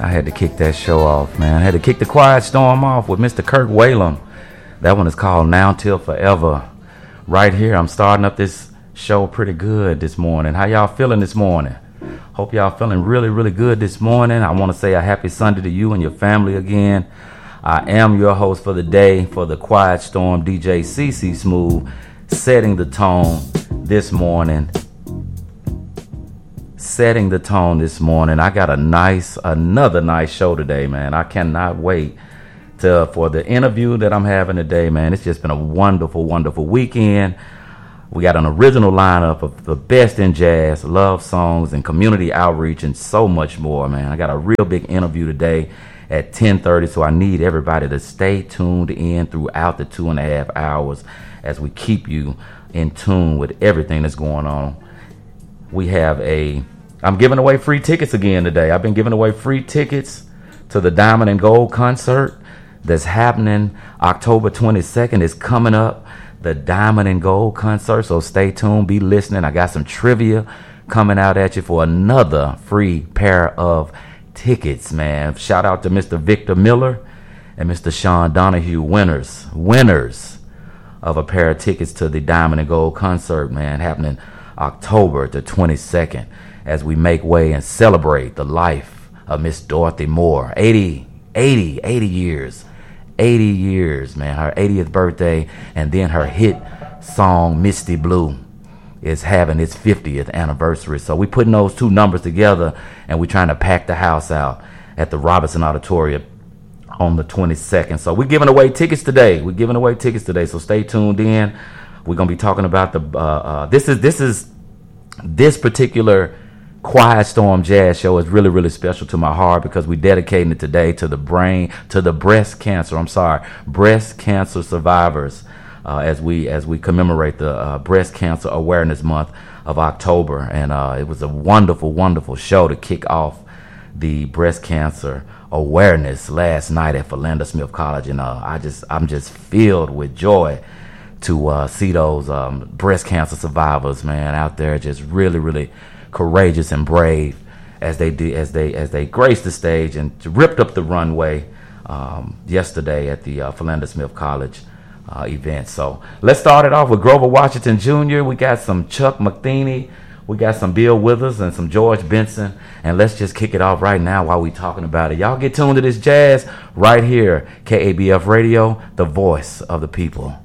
I had to kick that show off, man. I had to kick the Quiet Storm off with Mr. Kirk Whalum. That one is called Now Till Forever. Right here, I'm starting up this show pretty good this morning. How y'all feeling this morning? Hope y'all feeling really, really good this morning. I want to say a happy Sunday to you and your family again. I am your host for the day for the Quiet Storm, DJ CC Smooth, setting the tone this morning. Setting the tone this morning. I got another nice show today, man. I cannot wait for the interview that I'm having today, man. It's just been a wonderful, wonderful weekend. We got an original lineup of the best in jazz, love songs, and community outreach, and so much more, man. I got a real big interview today at 10:30, so I need everybody to stay tuned in throughout the 2.5 hours as we keep you in tune with everything that's going on. I'm giving away free tickets again today. I've been giving away free tickets to the Diamond and Gold concert that's happening October 22nd. It's coming up, the Diamond and Gold concert, so stay tuned, be listening. I got some trivia coming out at you for another free pair of tickets, man. Shout out to Mr. Victor Miller and Mr. Sean Donahue, winners of a pair of tickets to the Diamond and Gold concert, man, happening October the 22nd, as we make way and celebrate the life of Miss Dorothy Moore. 80 years, man, her 80th birthday, and then her hit song Misty Blue is having its 50th anniversary. So we putting those two numbers together, and we're trying to pack the house out at the Robinson Auditorium on the 22nd. So we're giving away tickets today. So stay tuned in. We're gonna be talking about this particular Quiet Storm Jazz show is really, really special to my heart because we're dedicating it today to the breast cancer survivors, as we commemorate the Breast Cancer Awareness Month of October. And it was a wonderful, wonderful show to kick off the breast cancer awareness last night at Philander Smith College, and I'm just filled with joy to see those breast cancer survivors, man, out there just really, really courageous and brave as they graced the stage and ripped up the runway yesterday at the Philander Smith College event. So let's start it off with Grover Washington Jr. We got some Chuck McTheany, we got some Bill Withers and some George Benson, and let's just kick it off right now while we talking about it. Y'all get tuned to this jazz right here, KABF Radio, the voice of the people.